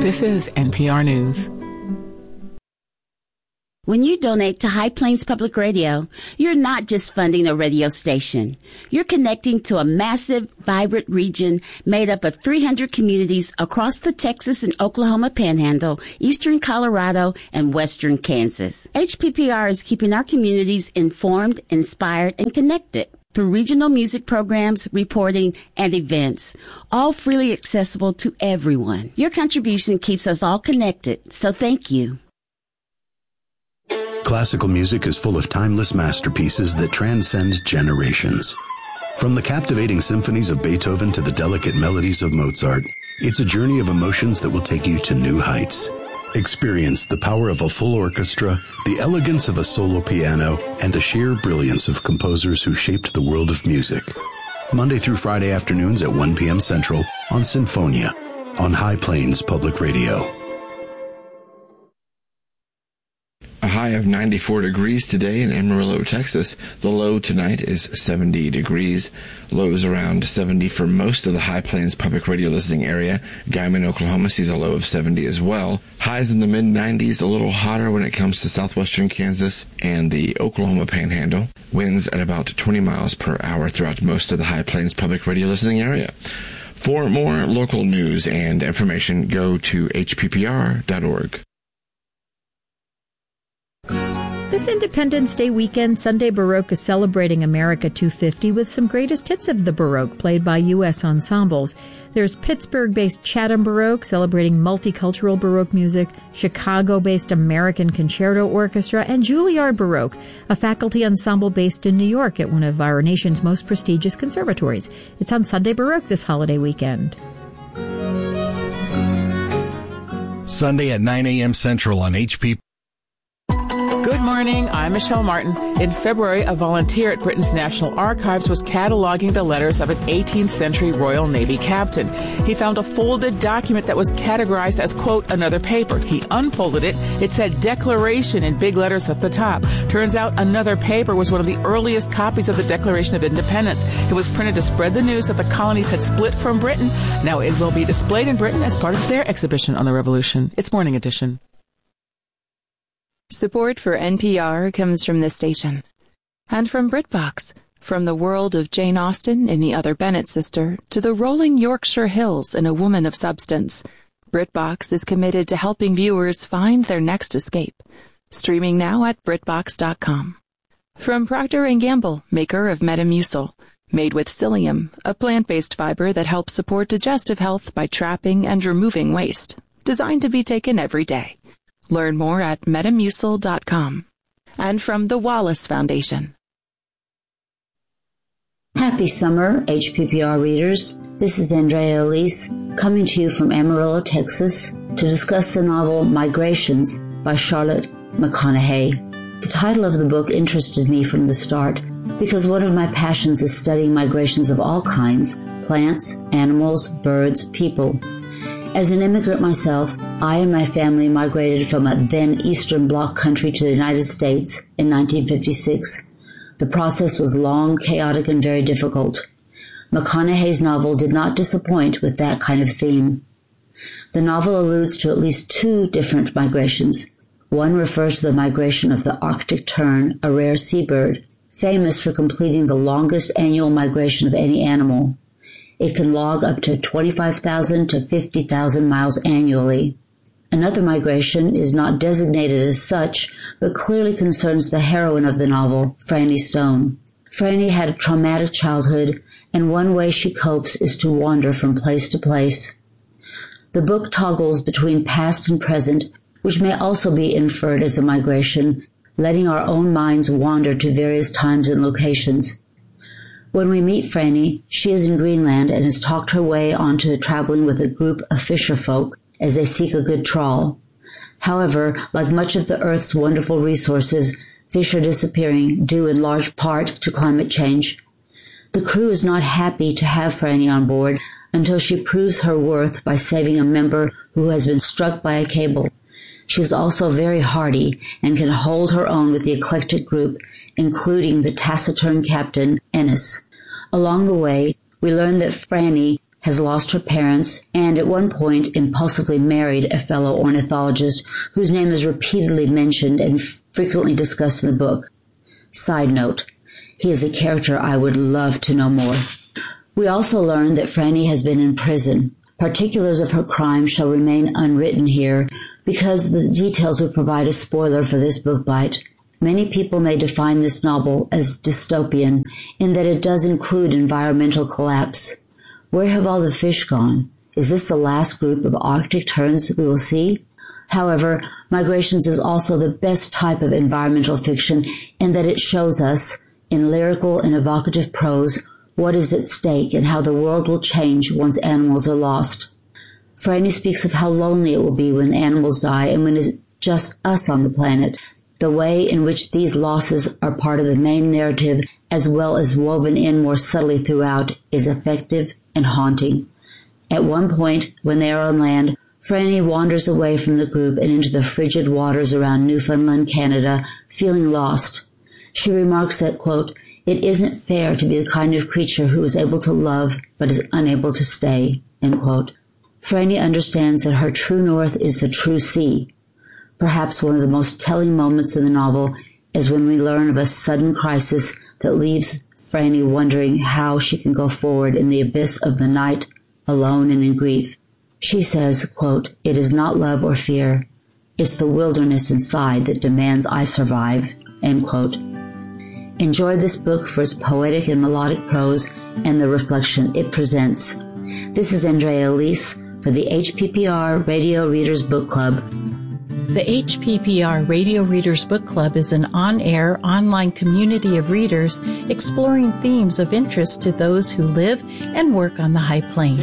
This is NPR News. When you donate to High Plains Public Radio, you're not just funding a radio station. You're connecting to a massive, vibrant region made up of 300 communities across the Texas and Oklahoma Panhandle, eastern Colorado, and western Kansas. HPPR is keeping our communities informed, inspired, and connected through regional music programs, reporting, and events, all freely accessible to everyone. Your contribution keeps us all connected, so thank you. Classical music is full of timeless masterpieces that transcend generations. From the captivating symphonies of Beethoven to the delicate melodies of Mozart, it's a journey of emotions that will take you to new heights. Experience the power of a full orchestra, the elegance of a solo piano, and the sheer brilliance of composers who shaped the world of music. Monday through Friday afternoons at 1 p.m. Central on Sinfonia on High Plains Public Radio. A high of 94 degrees today in Amarillo, Texas. The low tonight is 70 degrees. Lows around 70 for most of the High Plains Public Radio listening area. Guyman, Oklahoma sees a low of 70 as well. Highs in the mid-90s, a little hotter when it comes to southwestern Kansas and the Oklahoma Panhandle. Winds at about 20 miles per hour throughout most of the High Plains Public Radio listening area. For more local news and information, go to hppr.org. This Independence Day weekend, Sunday Baroque is celebrating America 250 with some greatest hits of the Baroque played by U.S. ensembles. There's Pittsburgh-based Chatham Baroque celebrating multicultural Baroque music, Chicago-based American Concerto Orchestra, and Juilliard Baroque, a faculty ensemble based in New York at one of our nation's most prestigious conservatories. It's on Sunday Baroque this holiday weekend. Sunday at 9 a.m. Central on HP. Good morning, I'm Michelle Martin. In February, a volunteer at Britain's National Archives was cataloging the letters of an 18th century Royal Navy captain. He found a folded document that was categorized as, quote, another paper. He unfolded it. It said Declaration in big letters at the top. Turns out another paper was one of the earliest copies of the Declaration of Independence. It was printed to spread the news that the colonies had split from Britain. Now it will be displayed in Britain as part of their exhibition on the Revolution. It's Morning Edition. Support for NPR comes from this station and from BritBox. From the world of Jane Austen in The Other Bennett Sister to the rolling Yorkshire hills in A Woman of Substance, BritBox is committed to helping viewers find their next escape. Streaming now at BritBox.com. From Procter & Gamble, maker of Metamucil, made with psyllium, a plant-based fiber that helps support digestive health by trapping and removing waste. Designed to be taken every day. Learn more at Metamucil.com. And from the Wallace Foundation. Happy summer, HPPR readers. This is Andrea Elise, coming to you from Amarillo, Texas, to discuss the novel Migrations by Charlotte McConaughey. The title of the book interested me from the start because one of my passions is studying migrations of all kinds, plants, animals, birds, people. As an immigrant myself, I and my family migrated from a then Eastern Bloc country to the United States in 1956. The process was long, chaotic, and very difficult. McConaughey's novel did not disappoint with that kind of theme. The novel alludes to at least two different migrations. One refers to the migration of the Arctic tern, a rare seabird, famous for completing the longest annual migration of any animal. It can log up to 25,000 to 50,000 miles annually. Another migration is not designated as such, but clearly concerns the heroine of the novel, Franny Stone. Franny had a traumatic childhood, and one way she copes is to wander from place to place. The book toggles between past and present, which may also be inferred as a migration, letting our own minds wander to various times and locations. When we meet Franny, she is in Greenland and has talked her way onto traveling with a group of fisher folk as they seek a good trawl. However, like much of the Earth's wonderful resources, fish are disappearing due in large part to climate change. The crew is not happy to have Franny on board until she proves her worth by saving a member who has been struck by a cable. She is also very hardy and can hold her own with the eclectic group, including the taciturn captain, Ennis. Along the way, we learn that Franny has lost her parents, and at one point impulsively married a fellow ornithologist whose name is repeatedly mentioned and frequently discussed in the book. Side note, he is a character I would love to know more. We also learn that Franny has been in prison. Particulars of her crime shall remain unwritten here because the details would provide a spoiler for this book bite. Many people may define this novel as dystopian in that it does include environmental collapse. Where have all the fish gone? Is this the last group of Arctic terns we will see? However, Migrations is also the best type of environmental fiction in that it shows us, in lyrical and evocative prose, what is at stake and how the world will change once animals are lost. Franny speaks of how lonely it will be when animals die and when it's just us on the planet. The way in which these losses are part of the main narrative as well as woven in more subtly throughout is effective and haunting. At one point, when they are on land, Franny wanders away from the group and into the frigid waters around Newfoundland, Canada, feeling lost. She remarks that, quote, "It isn't fair to be the kind of creature who is able to love but is unable to stay," end quote. Franny understands that her true north is the true sea. Perhaps one of the most telling moments in the novel is when we learn of a sudden crisis that leaves Franny wondering how she can go forward in the abyss of the night, alone and in grief. She says, quote, "It is not love or fear. It's the wilderness inside that demands I survive," end quote. Enjoy this book for its poetic and melodic prose and the reflection it presents. This is Andrea Elise for the HPPR Radio Readers Book Club. The HPPR Radio Readers Book Club is an on-air, online community of readers exploring themes of interest to those who live and work on the High Plains.